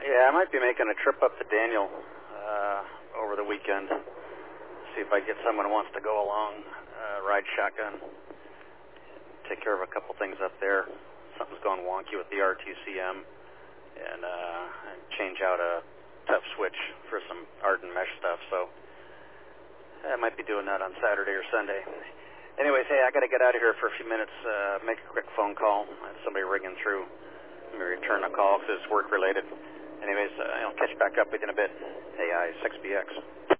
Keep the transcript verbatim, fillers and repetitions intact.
Yeah, I might be making a trip up to Daniel uh, over the weekend. See if I get someone who wants to go along, uh, ride shotgun, take care of a couple things up there. Something's gone wonky with the R T C M, and uh, change out a tough switch for some Arden mesh stuff. So I might be doing that on Saturday or Sunday. Anyways, hey, I got to get out of here for a few minutes. Uh, make a quick phone call. I have somebody ringing through. Let me return the call because it's work related. Anyways, uh, I'll catch back up with you in a bit. A I six B X.